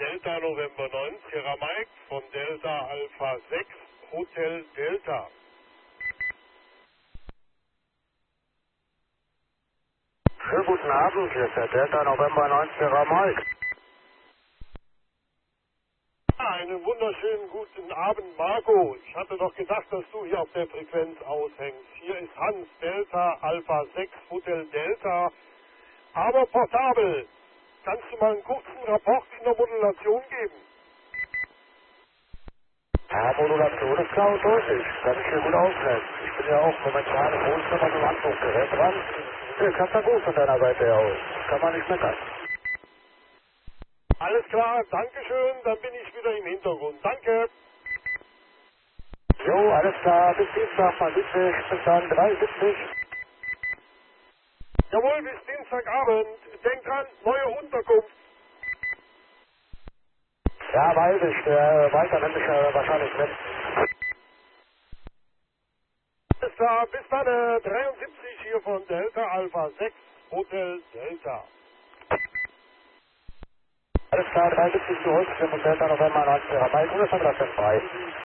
Delta November 9, Sierra Mike von Delta Alpha 6, Hotel Delta. Schönen guten Abend, hier ist der Delta November 9 Sierra Mike. Einen wunderschönen guten Abend, Marco. Ich hatte doch gedacht, dass du hier auf der Frequenz aushängst. Hier ist Hans, Delta Alpha 6, Hotel Delta, aber portabel. Kannst du mal einen kurzen Rapport in der Modulation geben? Ja, Modulation ist klar und deutlich. Kann ich hier gut ausnehmen. Ich bin ja auch momentan im Wohnzimmer mit dem Handbuchgerät dran. Ja, klappt ja gut von deiner Seite aus. Kann man nicht meckern. Alles klar, Dankeschön, dann bin ich wieder im Hintergrund. Danke. Jo, alles klar. Bis Dienstag mal 70. Bis dann 73. Jawohl, bis Dienstagabend. Denk dran, neue Unterkunft. Ja, weiß ich. Der Walter nimmt mich wahrscheinlich mit. Alles klar, bis dann, 73 hier von Delta Alpha 6, Hotel Delta. Alles klar, 73 zurück. Wir sind Delta November 9 Sierra Mike. Und das hat das frei.